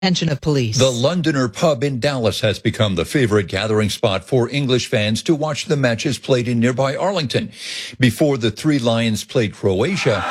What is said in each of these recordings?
Attention of police. The Londoner pub in Dallas has become the favorite gathering spot for English fans to watch the matches played in nearby Arlington. Before the Three Lions played Croatia,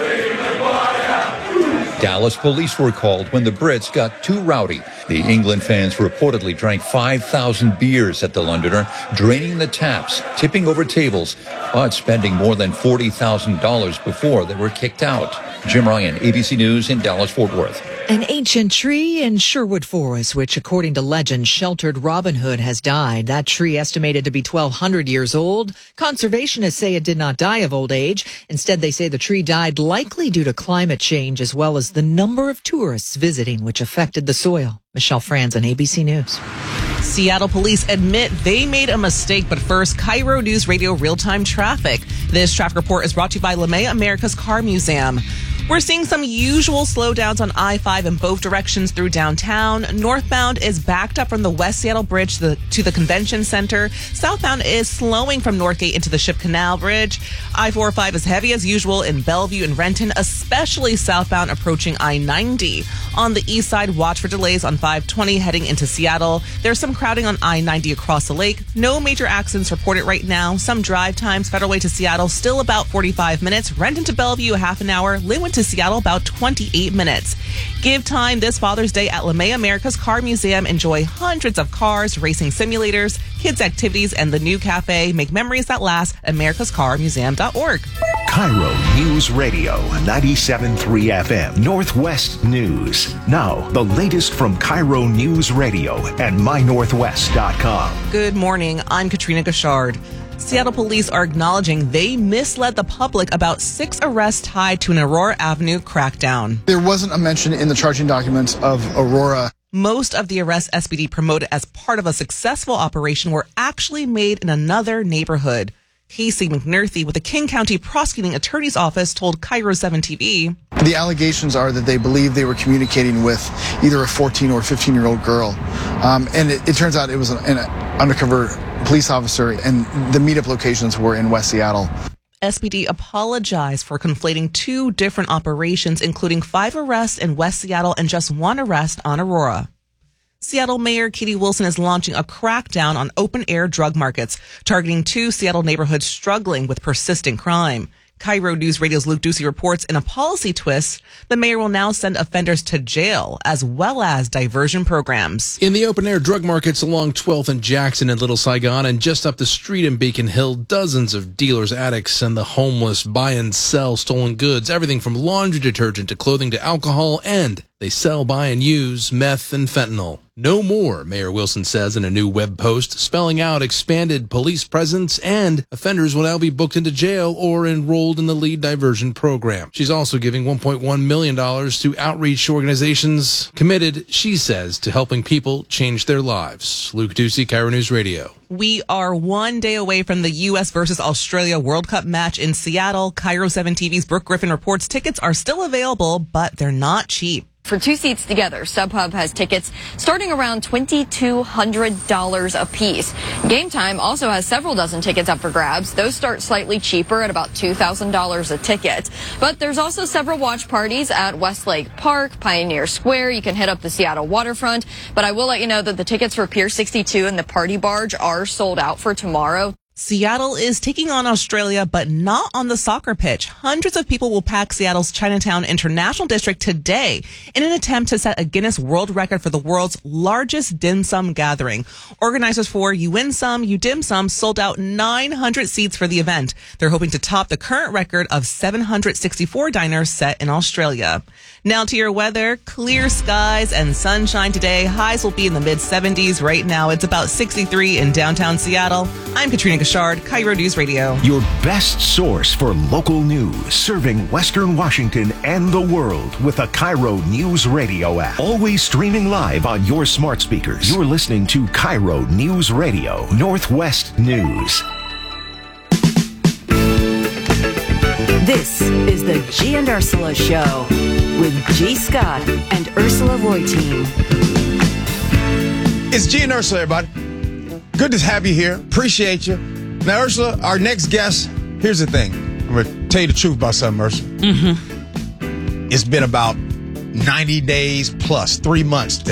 Dallas police were called when the Brits got too rowdy. The England fans reportedly drank 5,000 beers at the Londoner, draining the taps, tipping over tables, but spending more than $40,000 before they were kicked out. Jim Ryan, ABC News in Dallas-Fort Worth. An ancient tree in Sherwood Forest, which according to legend sheltered Robin Hood, has died. That tree, estimated to be 1,200 years old. Conservationists say it did not die of old age. Instead, they say the tree died likely due to climate change, as well as the number of tourists visiting, which affected the soil. Michelle Franz on ABC News. Seattle police admit they made a mistake, but first, Cairo News Radio real-time traffic. This traffic report is brought to you by LeMay America's Car Museum. We're seeing some usual slowdowns on I-5 in both directions through downtown. Northbound is backed up from the West Seattle Bridge to the Convention Center. Southbound is slowing from Northgate into the Ship Canal Bridge. I-405 is heavy as usual in Bellevue and Renton, especially southbound approaching I-90. On the east side, watch for delays on 520 heading into Seattle. There's some crowding on I-90 across the lake. No major accidents reported right now. Some drive times, Federal Way to Seattle, still about 45 minutes. Renton to Bellevue, a half an hour. Linwood to Seattle, about 28 minutes. Give time this Father's Day at LeMay America's Car Museum. Enjoy hundreds of cars, racing simulators, kids' activities, and the new cafe. Make memories that last. AmericasCarMuseum.org. Cairo News Radio, 97.3 FM, Northwest News. Now, the latest from Cairo News Radio and MyNorthwest.com. Good morning. I'm Katrina Gashard. Seattle police are acknowledging they misled the public about 6 arrests tied to an Aurora Avenue crackdown. There wasn't a mention in the charging documents of Aurora. Most of the arrests SPD promoted as part of a successful operation were actually made in another neighborhood. Casey McNerthy with the King County Prosecuting Attorney's Office told Cairo 7 TV. The allegations are that they believe they were communicating with either a 14 or 15-year-old girl. And it turns out it was an undercover police officer, and the meetup locations were in West Seattle. SPD apologized for conflating 2 different operations, including 5 arrests in West Seattle and just 1 arrest on Aurora. Seattle Mayor Katie Wilson is launching a crackdown on open-air drug markets, targeting 2 Seattle neighborhoods struggling with persistent crime. Cairo News Radio's Luke Ducey reports in a policy twist, the mayor will now send offenders to jail as well as diversion programs. In the open-air drug markets along 12th and Jackson in Little Saigon and just up the street in Beacon Hill, dozens of dealers, addicts, and the homeless buy and sell stolen goods, everything from laundry detergent to clothing to alcohol, and they sell, buy, and use meth and fentanyl. No more, Mayor Wilson says in a new web post, spelling out expanded police presence, and offenders will now be booked into jail or enrolled in the lead diversion program. She's also giving $1.1 million to outreach organizations committed, she says, to helping people change their lives. Luke Ducey, Cairo News Radio. We are 1 day away from the U.S. versus Australia World Cup match in Seattle. Cairo 7 TV's Brooke Griffin reports tickets are still available, but they're not cheap. For 2 seats together, StubHub has tickets starting around $2,200 a piece. Game Time also has several dozen tickets up for grabs. Those start slightly cheaper at about $2,000 a ticket. But there's also several watch parties at Westlake Park, Pioneer Square. You can hit up the Seattle waterfront. But I will let you know that the tickets for Pier 62 and the Party Barge are sold out for tomorrow. Seattle is taking on Australia, but not on the soccer pitch. Hundreds of people will pack Seattle's Chinatown International District today in an attempt to set a Guinness World Record for the world's largest dim sum gathering. Organizers for You Win Some, You Dim Sum sold out 900 seats for the event. They're hoping to top the current record of 764 diners set in Australia. Now to your weather. Clear skies and sunshine today. Highs will be in the mid-70s. Right now, it's about 63 in downtown Seattle. I'm Katrina Gashard, Cairo News Radio. Your best source for local news, serving Western Washington and the world with the Cairo News Radio app. Always streaming live on your smart speakers. You're listening to Cairo News Radio, Northwest News. This is the G and Ursula Show with G. Scott and Ursula Reutin. It's G and Ursula, everybody. Good to have you here. Appreciate you. Now, Ursula, our next guest, here's the thing. I'm going to tell you the truth about something, Ursula. It's been about 90 days plus 3 months.